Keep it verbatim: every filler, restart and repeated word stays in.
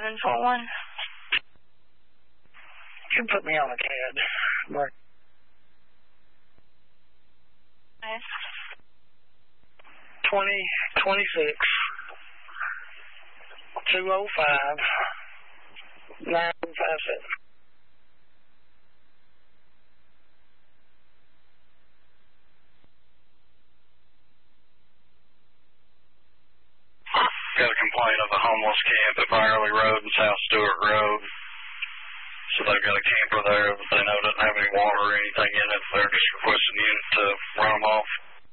seven four one. You can put me on a C A D. Right. Okay. Twenty twenty six two oh five nine five seven. Got a complaint of a homeless camp at Byerly Road and South Stewart Road. So they've got a camper there that they know doesn't have any water or anything in it. They're just requesting you to run them off.